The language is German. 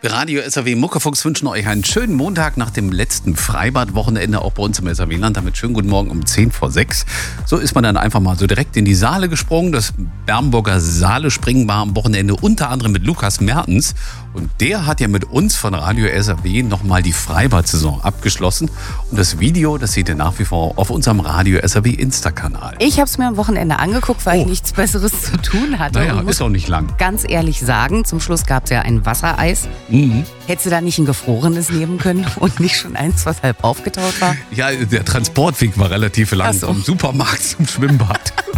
Radio SAW Muckefuchs wünschen euch einen schönen Montag nach dem letzten Freibad-Wochenende, auch bei uns im SAW-Land. Damit schönen guten Morgen um 5:10. So ist man dann einfach mal so direkt in die Saale gesprungen. Das Bernburger Saale-Springen war am Wochenende unter anderem mit Lukas Mertens. Und der hat ja mit uns von Radio SAW nochmal die Freibad-Saison abgeschlossen. Und das Video, das seht ihr nach wie vor auf unserem Radio SAW Insta-Kanal. Ich habe es mir am Wochenende angeguckt, weil ich nichts Besseres zu tun hatte. Naja, ist auch nicht lang. Ganz ehrlich sagen, zum Schluss gab es ja ein Wassereis. Hättest du da nicht ein gefrorenes nehmen können und nicht schon eins, was halb aufgetaut war? Ja, der Transportweg war relativ lang vom Supermarkt zum Schwimmbad.